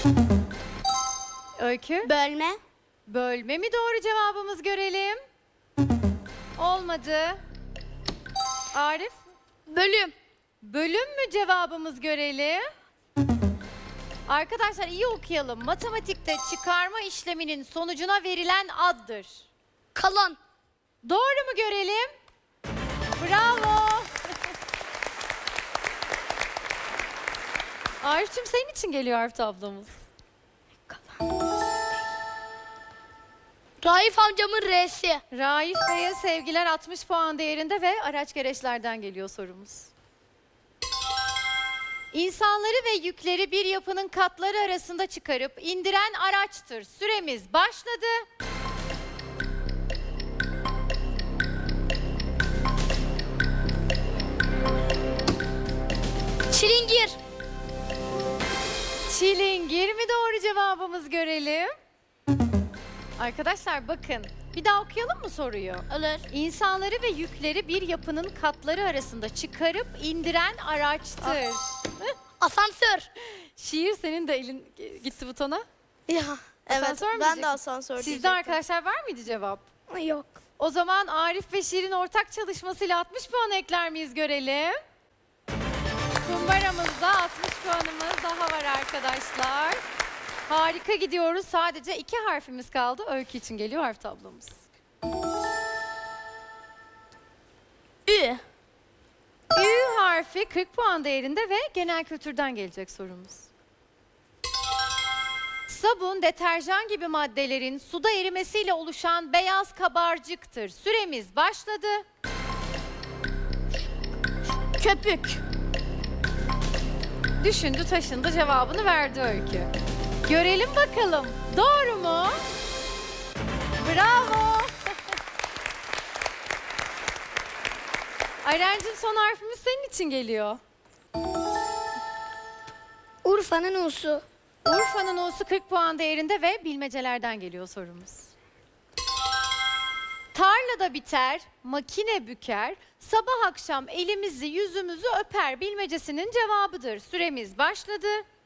Öykü? Bölme. Bölme mi doğru cevabımız, görelim. Olmadı. Arif? Bölüm. Bölüm mü cevabımız, görelim. Arkadaşlar iyi okuyalım. Matematikte çıkarma işleminin sonucuna verilen addır. Kalan. Doğru mu, görelim? Bravo. Arif'cim, senin için geliyor harf tablomuz. Raif amcamın R'si. Raif Bey'e sevgiler, 60 puan değerinde ve araç gereçlerden geliyor sorumuz. İnsanları ve yükleri bir yapının katları arasında çıkarıp indiren araçtır. Süremiz başladı. Çilingir. Çilingir mi doğru cevabımız, görelim. Arkadaşlar bakın, bir daha okuyalım mı soruyu? Olur. İnsanları ve yükleri bir yapının katları arasında çıkarıp indiren araçtır. Asansör. Şiir, senin de elin gitti butona. Ya evet, Asansör mü ben de diyecektin? asansör Sizde diyecektim. arkadaşlar var mıydı cevap? Yok. O zaman Arif ve Şiir'in ortak çalışmasıyla 60 puan ekler miyiz, görelim. Kumbaramızda 60 puanımız daha var arkadaşlar. Harika gidiyoruz. Sadece 2 harfimiz kaldı. Öykü için geliyor harf tablomuz. Ü. Ü harfi 40 puan değerinde ve genel kültürden gelecek sorumuz. Sabun, deterjan gibi maddelerin suda erimesiyle oluşan beyaz kabarcıktır. Süremiz başladı. Köpük. Düşündü, taşındı, cevabını verdi Öykü. Görelim bakalım. Doğru mu? Bravo. Arencim, son harfimiz senin için geliyor. Urfa'nın U'su. Urfa'nın U'su 40 puan değerinde ve bilmecelerden geliyor sorumuz. Tarlada biter, makine büker, sabah akşam elimizi yüzümüzü öper bilmecesinin cevabıdır. Süremiz başladı.